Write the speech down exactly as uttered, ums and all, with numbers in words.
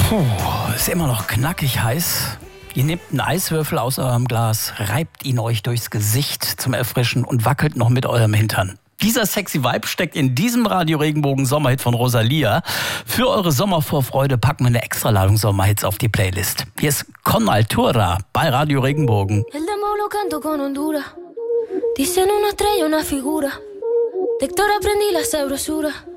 Puh, ist immer noch knackig heiß. Ihr nehmt einen Eiswürfel aus eurem Glas, reibt ihn euch durchs Gesicht zum Erfrischen und wackelt noch mit eurem Hintern. Dieser sexy Vibe steckt in diesem Radio Regenbogen Sommerhit von Rosalia. Für eure Sommervorfreude packen wir eine Extraladung Sommerhits auf die Playlist. Hier ist Con Altura bei Radio Regenbogen. El demo lo canto con Honduras. Dicen una estrella, una figura. De Héctor aprendí la sabrosura.